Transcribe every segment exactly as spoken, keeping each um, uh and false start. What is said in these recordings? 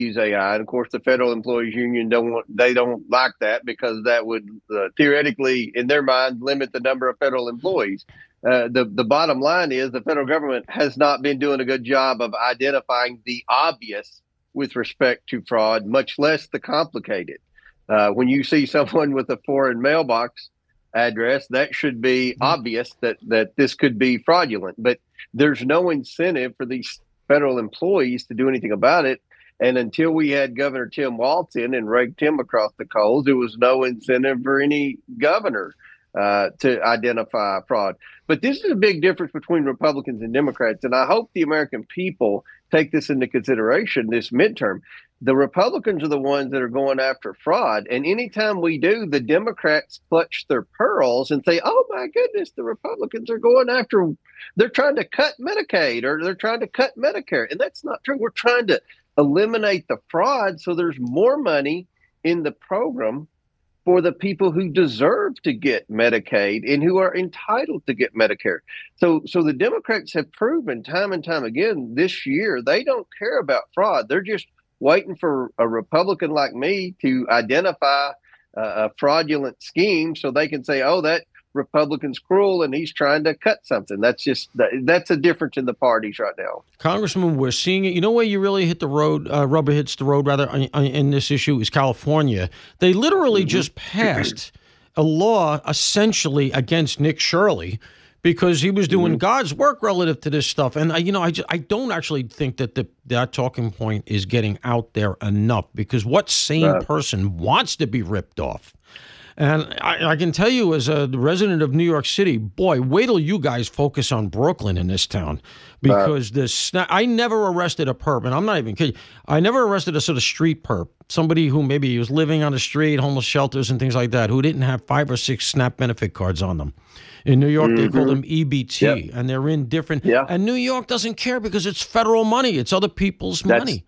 use A I. And of course, the Federal Employees Union don't want, they don't like that because that would uh, theoretically, in their mind, limit the number of federal employees. Uh, the the bottom line is the federal government has not been doing a good job of identifying the obvious with respect to fraud, much less the complicated. Uh, when you see someone with a foreign mailbox address, that should be obvious that that this could be fraudulent. But there's no incentive for these federal employees to do anything about it. And until we had Governor Tim Walton and raked him across the coals, there was no incentive for any governor uh, to identify fraud. But this is a big difference between Republicans and Democrats. And I hope the American people take this into consideration this midterm. The Republicans are the ones that are going after fraud. And anytime we do, the Democrats clutch their pearls and say, oh, my goodness, the Republicans are going after, they're trying to cut Medicaid or they're trying to cut Medicare. And that's not true. We're trying to eliminate the fraud so there's more money in the program for the people who deserve to get Medicaid and who are entitled to get Medicare. So so the Democrats have proven time and time again this year they don't care about fraud. They're just waiting for a Republican like me to identify uh, a fraudulent scheme so they can say, oh, that Republican's cruel and he's trying to cut something. That's just that's a difference in the parties right now. Congressman, we're seeing it. You know where you really hit the road, uh, rubber hits the road, rather, in this issue is California. They literally mm-hmm. just passed a law essentially against Nick Shirley because he was doing mm-hmm. God's work relative to this stuff. And, I, you know, I, just, I don't actually think that the, that talking point is getting out there enough because what sane right. person wants to be ripped off? And I, I can tell you as a resident of New York City, boy, wait till you guys focus on Brooklyn in this town. Because uh, this, I never arrested a perp, and I'm not even kidding. I never arrested a sort of street perp, somebody who maybe was living on the street, homeless shelters and things like that, who didn't have five or six SNAP benefit cards on them. In New York, mm-hmm. they call them E B T, yep. and they're in different. Yeah. And New York doesn't care because it's federal money. It's other people's that's, money.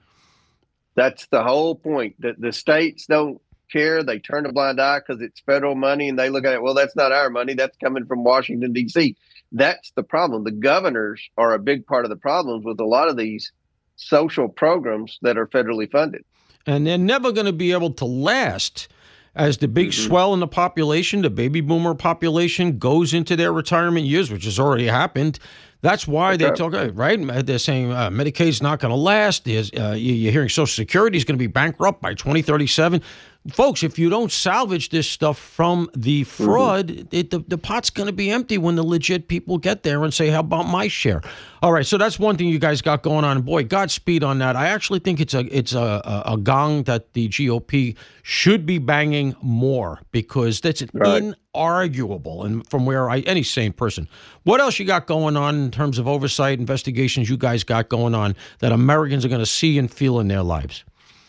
That's the whole point. That the states don't care. They turn a blind eye because it's federal money and they look at it, well, that's not our money. That's coming from Washington, D C. That's the problem. The governors are a big part of the problems with a lot of these social programs that are federally funded. And they're never going to be able to last as the big mm-hmm. swell in the population, the baby boomer population goes into their retirement years, which has already happened. That's why they talk, right? They're saying uh, Medicaid's not going to last. There's, uh, you're hearing Social Security is going to be bankrupt by twenty thirty-seven. Folks, if you don't salvage this stuff from the fraud, mm-hmm. it, the, the pot's going to be empty when the legit people get there and say, how about my share? All right, so that's one thing you guys got going on. Boy, Godspeed on that. I actually think it's a it's a, a, a gong that the G O P should be banging more because that's right. inarguable. And from where I, any sane person, what else you got going on in terms of oversight investigations you guys got going on that Americans are going to see and feel in their lives?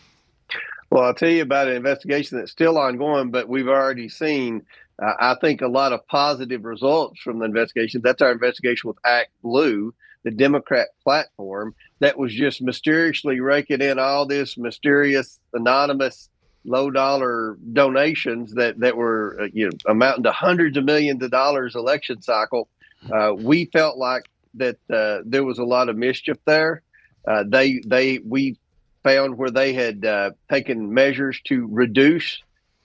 Well, I'll tell you about an investigation that's still ongoing, but we've already seen, uh, I think, a lot of positive results from the investigation. That's our investigation with Act Blue, the Democrat platform that was just mysteriously raking in all this mysterious, anonymous, low-dollar donations that, that were uh, you know, amounting to hundreds of millions of dollars election cycle. Uh, we felt like that uh, there was a lot of mischief there. Uh, they, they, we found where they had uh, taken measures to reduce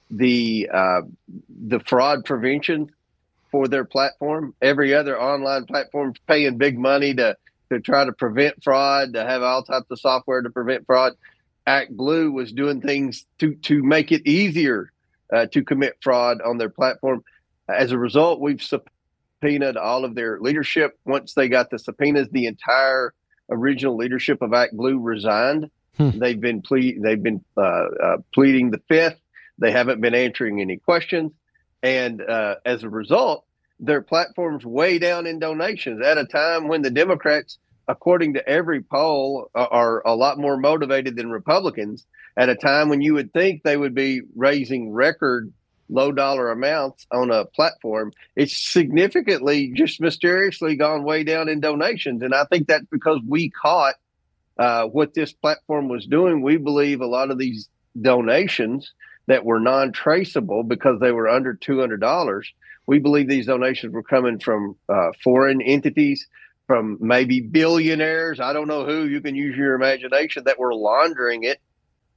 the uh, the fraud prevention for their platform. Every other online platform is paying big money to to try to prevent fraud, to have all types of software to prevent fraud. Act Blue was doing things to to make it easier uh, to commit fraud on their platform. As a result, we've subpoenaed all of their leadership. Once they got the subpoenas, the entire original leadership of Act Blue resigned. Hmm. They've been ple- they've been uh, uh, pleading the fifth. They haven't been answering any questions, and uh, as a result, their platform's way down in donations at a time when the Democrats, according to every poll, are, are a lot more motivated than Republicans. At a time when you would think they would be raising record low dollar amounts on a platform, it's significantly, just mysteriously, gone way down in donations, and I think that's because we caught. Uh, what this platform was doing. We believe a lot of these donations that were non-traceable because they were under two hundred dollars, we believe these donations were coming from uh, foreign entities, from maybe billionaires. I don't know who, you can use your imagination, that were laundering it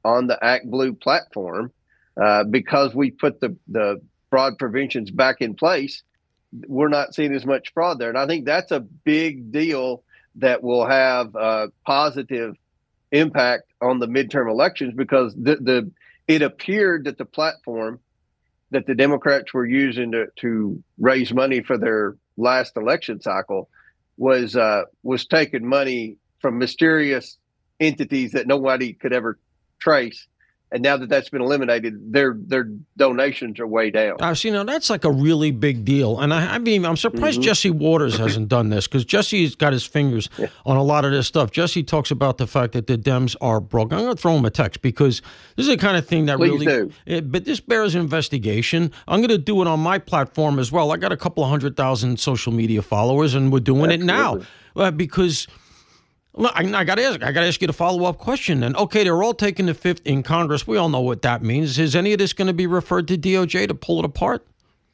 on the Act Blue platform uh, because we put the, the fraud preventions back in place. We're not seeing as much fraud there. And I think that's a big deal that will have a positive impact on the midterm elections, because the, the it appeared that the platform that the Democrats were using to, to raise money for their last election cycle was uh, was taking money from mysterious entities that nobody could ever trace. And now that that's been eliminated, their their donations are way down. Uh, see, now that's like a really big deal. And I, I mean, I'm surprised mm-hmm. Jesse Waters hasn't done this, because Jesse's got his fingers yeah. on a lot of this stuff. Jesse talks about the fact that the Dems are broke. I'm going to throw him a text, because this is the kind of thing that Please really do. It, but this bears investigation. I'm going to do it on my platform as well. I got a couple of hundred thousand social media followers, and we're doing Absolutely. it now uh, because. Look, I, I got to ask. I got to ask you the follow-up question. Then, okay, they're all taking the fifth in Congress. We all know what that means. Is any of this going to be referred to D O J to pull it apart?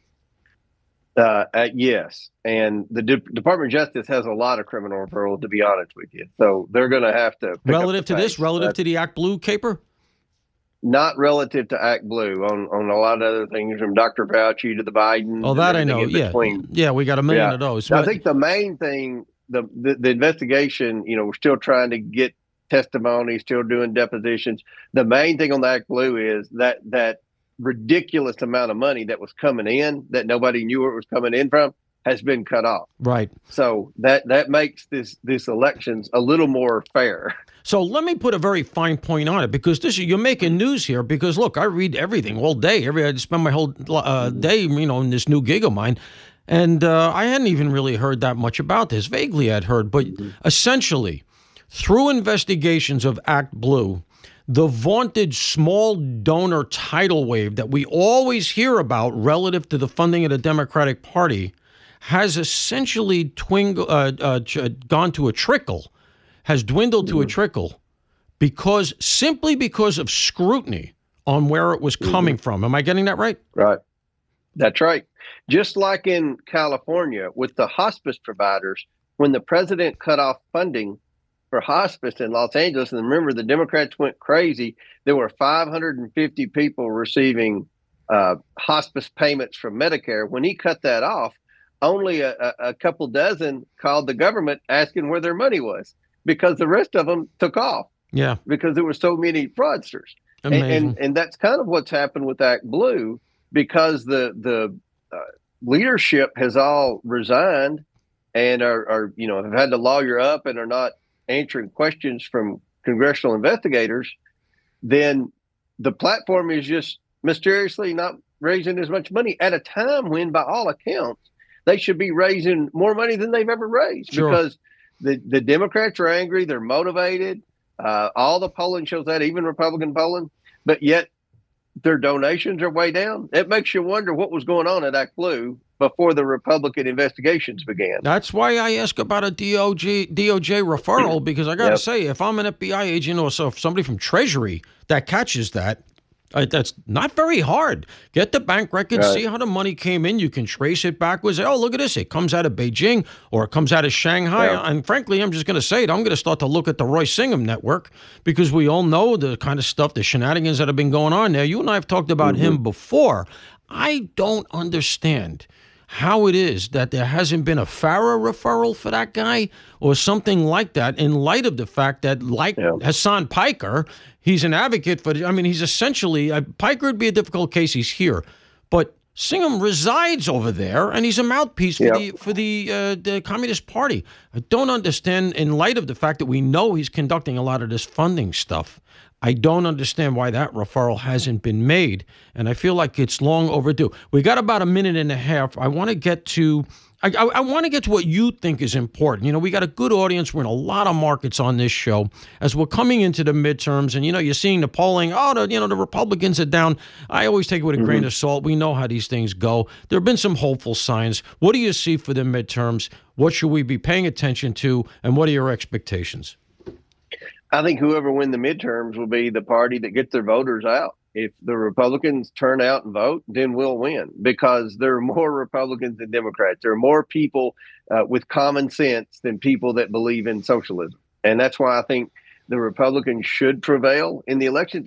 Uh, uh, yes, and the De- Department of Justice has a lot of criminal referrals, to be honest with you. So they're going to have to pick relative up the to pace. this, relative uh, to the Act Blue caper. Not relative to Act Blue, on, on a lot of other things, from Doctor Fauci to the Biden. Oh, that I know. Yeah, between. yeah, we got a million yeah. of those. I think the main thing. The, the the investigation, you know, we're still trying to get testimony, still doing depositions. The main thing on the Act Blue is that that ridiculous amount of money that was coming in that nobody knew where it was coming in from has been cut off. Right. So that that makes this this elections a little more fair. So let me put a very fine point on it, because this you're making news here. Because look, I read everything all day. Every I spend my whole uh, day, you know, in this new gig of mine. And uh, I hadn't even really heard that much about this. Vaguely I'd heard, but mm-hmm. essentially, through investigations of Act Blue, the vaunted small donor tidal wave that we always hear about relative to the funding of the Democratic Party has essentially twing, uh, uh, gone to a trickle, has dwindled mm-hmm. to a trickle, because simply because of scrutiny on where it was coming mm-hmm. from. Am I getting that right? Right. That's right. Just like in California with the hospice providers, when the president cut off funding for hospice in Los Angeles, and remember the Democrats went crazy, there were five hundred fifty people receiving uh, hospice payments from Medicare. When he cut that off, only a, a couple dozen called the government asking where their money was, because the rest of them took off. Yeah, because there were so many fraudsters. And, and and that's kind of what's happened with Act Blue, because the the uh, leadership has all resigned and are, are, you know, have had to lawyer up and are not answering questions from congressional investigators. Then the platform is just mysteriously not raising as much money at a time when, by all accounts, they should be raising more money than they've ever raised. Sure. Because the, the Democrats are angry. They're motivated. Uh, all the polling shows that, even Republican polling, but yet their donations are way down. It makes you wonder what was going on at Act Blue before the Republican investigations began. That's why I ask about a D O J, D O J referral, because I got to yep. say, if I'm an F B I agent or so, if somebody from Treasury that catches that, uh, that's not very hard. Get the bank records, right. see how the money came in. You can trace it backwards. Say, oh, look at this. It comes out of Beijing or it comes out of Shanghai. Yep. And frankly, I'm just going to say it. I'm going to start to look at the Roy Singham network, because we all know the kind of stuff, the shenanigans that have been going on there. You and I have talked about mm-hmm. him before. I don't understand how it is that there hasn't been a FARA referral for that guy or something like that, in light of the fact that, like yeah. Hassan Piker, he's an advocate for, I mean, he's essentially, uh, Piker would be a difficult case, he's here, but Singham resides over there, and he's a mouthpiece for yep. the for the, uh, the Communist Party. I don't understand, in light of the fact that we know he's conducting a lot of this funding stuff, I don't understand why that referral hasn't been made, and I feel like it's long overdue. We got about a minute and a half. I want to get to I, I, I want to get to what you think is important. You know, we got a good audience. We're in a lot of markets on this show as we're coming into the midterms, and you know, you're seeing the polling. Oh, the, you know, the Republicans are down. I always take it with a mm-hmm. grain of salt. We know how these things go. There have been some hopeful signs. What do you see for the midterms? What should we be paying attention to, and what are your expectations? I think whoever wins the midterms will be the party that gets their voters out. If the Republicans turn out and vote, then we'll win, because there are more Republicans than Democrats. There are more people uh, with common sense than people that believe in socialism. And that's why I think the Republicans should prevail in the election.